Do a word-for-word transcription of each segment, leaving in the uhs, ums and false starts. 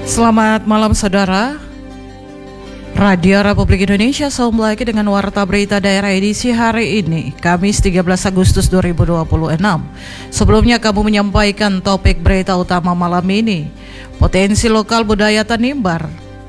Selamat malam saudara. Radio Republik Indonesia sambung lagi dengan Warta Berita Daerah edisi hari ini, Kamis tiga belas Agustus dua ribu dua puluh enam. Sebelumnya kami menyampaikan topik berita utama malam ini. Potensi lokal budaya Tanimbar.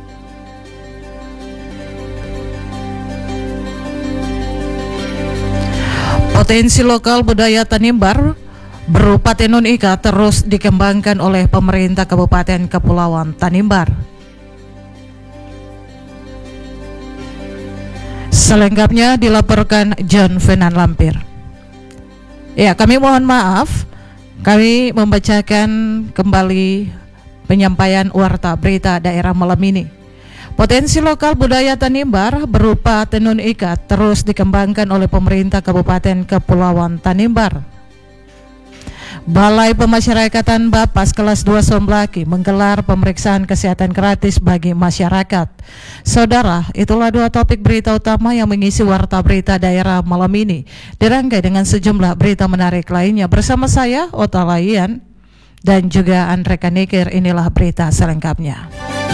Potensi lokal budaya Tanimbar berupa tenun ikat terus dikembangkan oleh pemerintah Kabupaten Kepulauan Tanimbar. Selengkapnya dilaporkan John Fenan Lampir. Ya, kami mohon maaf, kami membacakan kembali penyampaian warta berita daerah malam ini. Potensi lokal budaya Tanimbar berupa tenun ikat terus dikembangkan oleh pemerintah Kabupaten Kepulauan Tanimbar. Balai Pemasyarakatan Bapas kelas dua Somblaki menggelar pemeriksaan kesehatan gratis bagi masyarakat. Saudara, itulah dua topik berita utama yang mengisi warta berita daerah malam ini. Dirangkai dengan sejumlah berita menarik lainnya bersama saya, Ota Layan, dan juga Andre Kanikir. Inilah berita selengkapnya.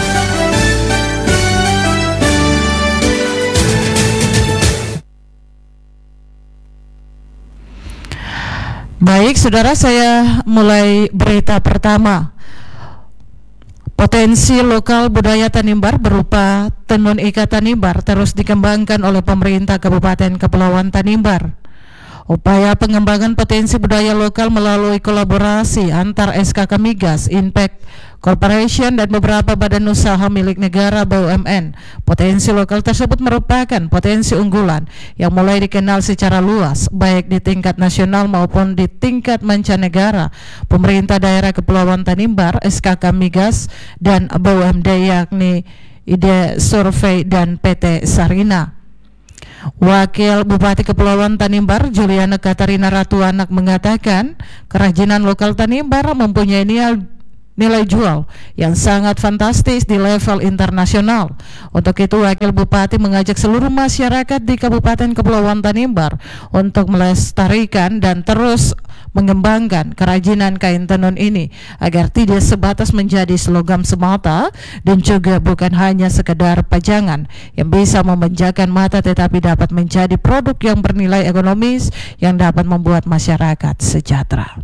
Baik, saudara, saya mulai berita pertama. Potensi lokal budaya Tanimbar berupa tenun ikat Tanimbar terus dikembangkan oleh pemerintah Kabupaten Kepulauan Tanimbar. Upaya pengembangan potensi budaya lokal melalui kolaborasi antar S K K Migas, Impact Corporation dan beberapa badan usaha milik negara B U M N. Potensi lokal tersebut merupakan potensi unggulan yang mulai dikenal secara luas baik di tingkat nasional maupun di tingkat mancanegara. Pemerintah daerah Kepulauan Tanimbar, S K K Migas dan B U M D yakni I D Survey dan P T Sarina. Wakil Bupati Kepulauan Tanimbar Juliana Katarina Ratuanak mengatakan kerajinan lokal Tanimbar mempunyai nilai nilai jual yang sangat fantastis di level internasional. Untuk itu Wakil Bupati mengajak seluruh masyarakat di Kabupaten Kepulauan Tanimbar untuk melestarikan dan terus mengembangkan kerajinan kain tenun ini agar tidak sebatas menjadi slogan semata dan juga bukan hanya sekedar pajangan yang bisa memanjakan mata, tetapi dapat menjadi produk yang bernilai ekonomis yang dapat membuat masyarakat sejahtera.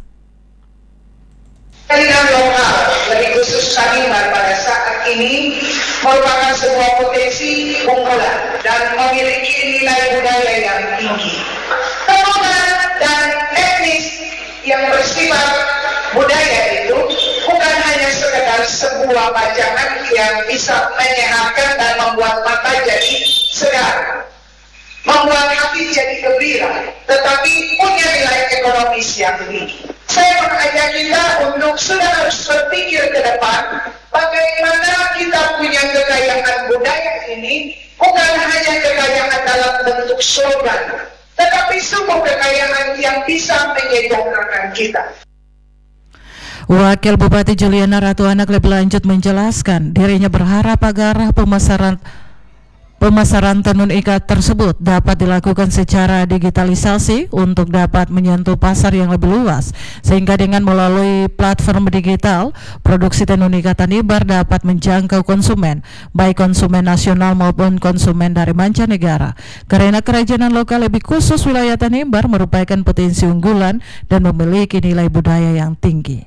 Kainan lokal, lebih khusus Tanimbar pada saat ini merupakan sebuah potensi unggulan dan memiliki nilai budaya yang tinggi. Kemudian dan etnis yang bersifat budaya itu bukan hanya sekedar sebuah pajangan yang bisa menyehatkan dan membuat mata jadi segar, membuat hati jadi gembira, tetapi punya nilai ekonomis yang tinggi. Saya mengajak kita untuk sudah harus berpikir ke depan bagaimana kita punya kekayaan budaya ini bukan hanya kekayaan dalam bentuk slogan, tetapi sungguh kekayaan yang bisa menyejahterkan kita. Wakil Bupati Juliana Ratuanak lebih lanjut menjelaskan dirinya berharap agar pemasaran Pemasaran tenun ikat tersebut dapat dilakukan secara digitalisasi untuk dapat menyentuh pasar yang lebih luas, sehingga dengan melalui platform digital, produksi tenun ikat Tanimbar dapat menjangkau konsumen, baik konsumen nasional maupun konsumen dari mancanegara. Karena kerajinan lokal lebih khusus wilayah Tanimbar merupakan potensi unggulan dan memiliki nilai budaya yang tinggi.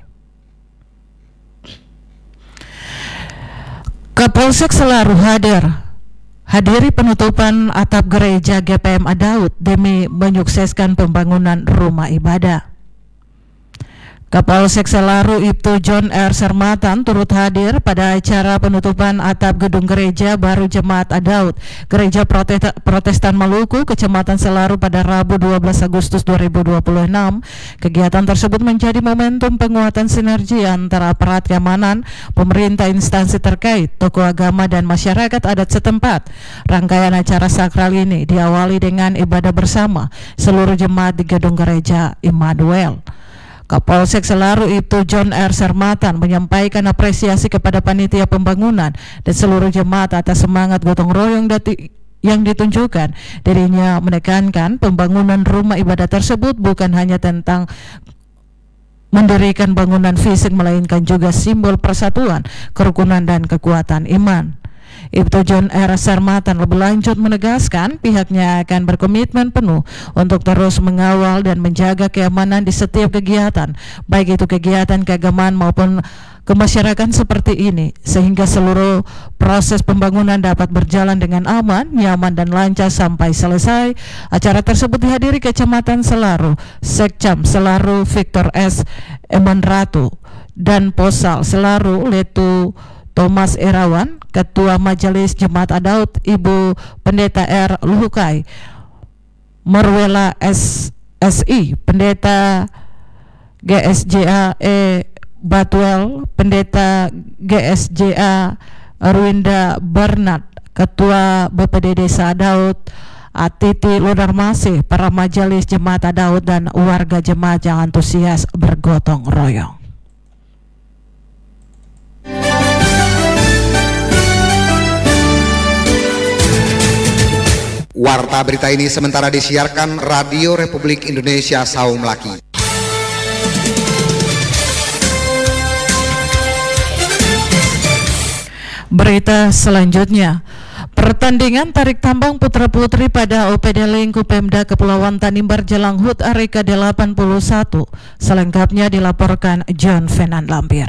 Kapolsek Selaru hadir Hadiri penutupan atap gereja G P M A Daud demi menyukseskan pembangunan rumah ibadah. Kapolsek Selaru Ibtu John R. Sermatan turut hadir pada acara penutupan atap gedung gereja baru Jemaat Adaud, Gereja Protestan Maluku, Kecamatan Selaru pada Rabu dua belas Agustus dua ribu dua puluh enam. Kegiatan tersebut menjadi momentum penguatan sinergi antara aparat keamanan, pemerintah, instansi terkait, tokoh agama dan masyarakat adat setempat. Rangkaian acara sakral ini diawali dengan ibadah bersama seluruh jemaat di gedung gereja Immanuel. Kapolsek Selaru Ibtu John R. Sermatan menyampaikan apresiasi kepada panitia pembangunan dan seluruh jemaat atas semangat gotong royong dati yang ditunjukkan. Dirinya menekankan pembangunan rumah ibadah tersebut bukan hanya tentang mendirikan bangunan fisik melainkan juga simbol persatuan, kerukunan dan kekuatan iman. Ibtu John R. Sarmatan lebih lanjut menegaskan pihaknya akan berkomitmen penuh untuk terus mengawal dan menjaga keamanan di setiap kegiatan, baik itu kegiatan keagamaan maupun kemasyarakatan seperti ini, sehingga seluruh proses pembangunan dapat berjalan dengan aman, nyaman dan lancar sampai selesai. Acara tersebut dihadiri Kecamatan Selaru, Sekcam Selaru Victor S. Eman Ratu dan Posal Selaru Letu Thomas Irawan, Ketua Majelis Jemaat Adaud Ibu Pendeta R. Luhukai, Merwela S. SI, Pendeta G S J A E Batuel, Pendeta G S J A Arwinda Bernard, Ketua B P D Desa Adaud Atiti Lodarmasih, para majelis Jemaat Adaud dan warga jemaat yang antusias bergotong royong. Warta berita ini sementara disiarkan Radio Republik Indonesia Saung Melaki. Berita selanjutnya, pertandingan tarik tambang putra-putri pada O P D Lingkup Pemda Kepulauan Tanimbar jelang H U T A R I K A delapan puluh satu. Selengkapnya dilaporkan John Fenan Lampir.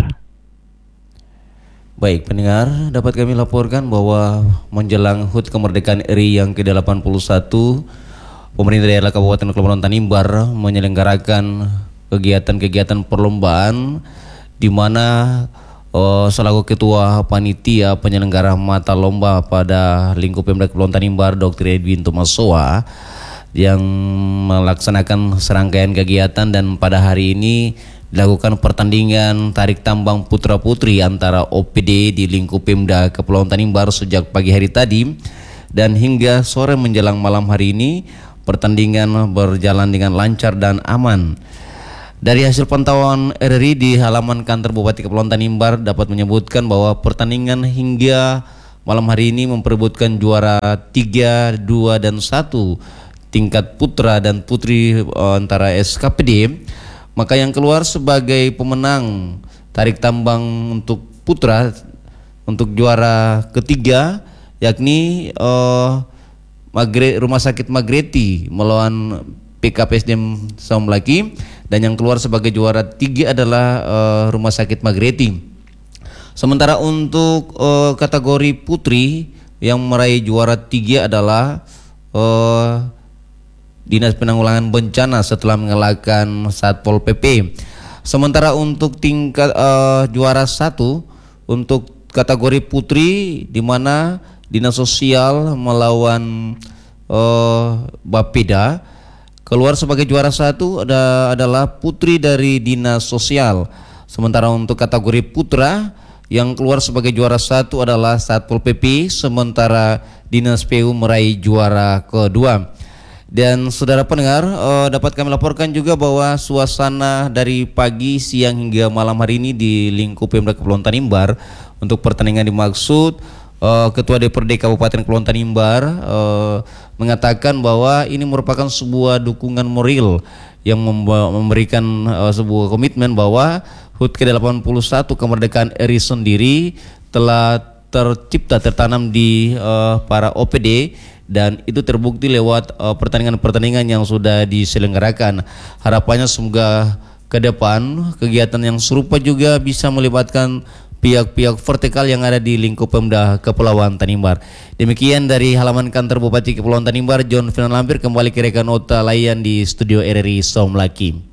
Baik pendengar, dapat kami laporkan bahwa menjelang H U T Kemerdekaan R I yang ke delapan puluh satu, pemerintah daerah Kabupaten Kepulauan Tanimbar menyelenggarakan kegiatan-kegiatan perlombaan di mana uh, selaku ketua panitia penyelenggara mata lomba pada lingkup Pemda Kepulauan Tanimbar, Doktor Edwin Tomasoa, yang melaksanakan serangkaian kegiatan, dan pada hari ini dilakukan pertandingan tarik tambang putra putri antara O P D di lingkup Pemda Kepulauan Tanimbar sejak pagi hari tadi, dan hingga sore menjelang malam hari ini pertandingan berjalan dengan lancar dan aman. Dari hasil pantauan R R I di halaman kantor Bupati Kepulauan Tanimbar dapat menyebutkan bahwa pertandingan hingga malam hari ini memperebutkan juara tiga, dua dan satu tingkat putra dan putri antara S K P D. Maka yang keluar sebagai pemenang tarik tambang untuk putra untuk juara ketiga yakni uh, Magre, Rumah Sakit Magreti melawan P K P S D M Saung Melaki, dan yang keluar sebagai juara tiga adalah uh, Rumah Sakit Magreti. Sementara untuk uh, kategori putri yang meraih juara tiga adalah uh, Dinas Penanggulangan Bencana setelah mengalahkan Satpol P P. Sementara untuk tingkat uh, juara satu untuk kategori putri di mana Dinas Sosial melawan uh, Bapeda, keluar sebagai juara satu ada, adalah putri dari Dinas Sosial. Sementara untuk kategori putra yang keluar sebagai juara satu adalah Satpol P P, sementara Dinas P U meraih juara kedua. Dan saudara pendengar, uh, dapat kami laporkan juga bahwa suasana dari pagi, siang hingga malam hari ini di lingkup Pemda Kepulauan Tanimbar untuk pertandingan dimaksud uh, Ketua D P R D Kabupaten Kepulauan Tanimbar uh, mengatakan bahwa ini merupakan sebuah dukungan moral yang memberikan uh, sebuah komitmen bahwa H U T ke delapan puluh satu kemerdekaan R I sendiri telah tercipta, tertanam di uh, para O P D, dan itu terbukti lewat uh, pertandingan-pertandingan yang sudah diselenggarakan. Harapannya semoga ke depan kegiatan yang serupa juga bisa melibatkan pihak-pihak vertikal yang ada di lingkup Pemda Kepulauan Tanimbar. Demikian dari halaman kantor Bupati Kepulauan Tanimbar, John Fenan Lampir, kembali ke rekan Ota Layan di studio R R I Saung Melaki.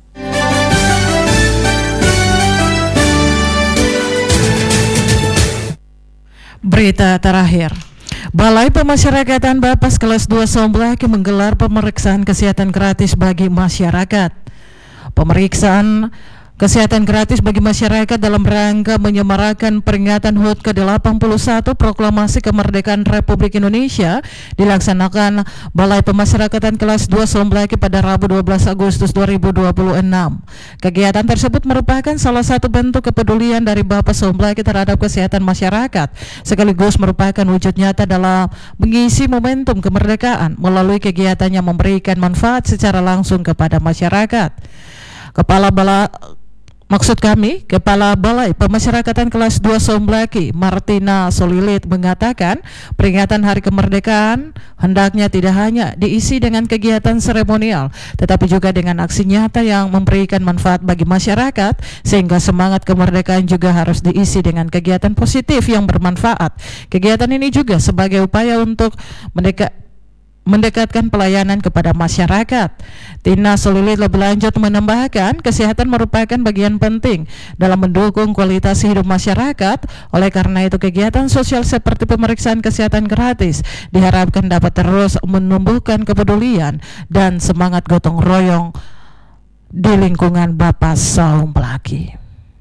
Berita terakhir, Balai Pemasyarakatan Bapas kelas dua Saung Melaki menggelar pemeriksaan kesehatan gratis bagi masyarakat. Pemeriksaan kesehatan gratis bagi masyarakat dalam rangka menyemarakan peringatan H U T ke delapan puluh satu Proklamasi Kemerdekaan Republik Indonesia dilaksanakan Balai Pemasyarakatan kelas dua Saung Melaki pada Rabu dua belas Agustus dua ribu dua puluh enam. Kegiatan tersebut merupakan salah satu bentuk kepedulian dari Bapas Saung Melaki terhadap kesehatan masyarakat, sekaligus merupakan wujud nyata dalam mengisi momentum kemerdekaan melalui kegiatan yang memberikan manfaat secara langsung kepada masyarakat. Kepala Bala Maksud kami, Kepala Balai Pemasyarakatan kelas dua Somblaki, Martina Solilit mengatakan, peringatan Hari Kemerdekaan hendaknya tidak hanya diisi dengan kegiatan seremonial, tetapi juga dengan aksi nyata yang memberikan manfaat bagi masyarakat, sehingga semangat kemerdekaan juga harus diisi dengan kegiatan positif yang bermanfaat. Kegiatan ini juga sebagai upaya untuk mendekat mendekatkan pelayanan kepada masyarakat. Tina Solilit lebih lanjut menambahkan, kesehatan merupakan bagian penting dalam mendukung kualitas hidup masyarakat. Oleh karena itu, kegiatan sosial seperti pemeriksaan kesehatan gratis diharapkan dapat terus menumbuhkan kepedulian dan semangat gotong royong di lingkungan Bapas Somblaki.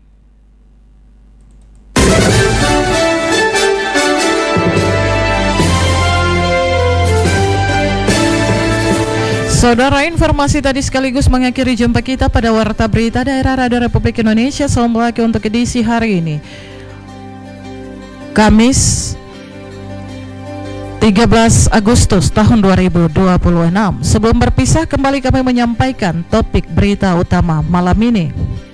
Saudara, informasi tadi sekaligus mengakhiri jumpa kita pada Warta Berita Daerah Radio Republik Indonesia Somblaki untuk edisi hari ini, Kamis tiga belas Agustus tahun dua ribu dua puluh enam. Sebelum berpisah, kembali kami menyampaikan topik berita utama malam ini.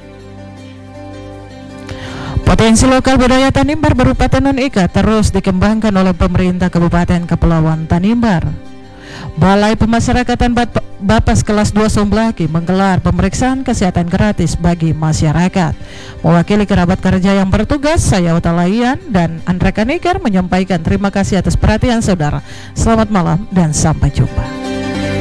Potensi lokal budaya Tanimbar berupa tenun ikat terus dikembangkan oleh pemerintah Kabupaten Kepulauan Tanimbar. Balai Pemasyarakatan Bapas kelas dua Somblaki menggelar pemeriksaan kesehatan gratis bagi masyarakat. Mewakili kerabat kerja yang bertugas, saya Utalaian dan Andra Kaniker menyampaikan terima kasih atas perhatian saudara. Selamat malam dan sampai jumpa.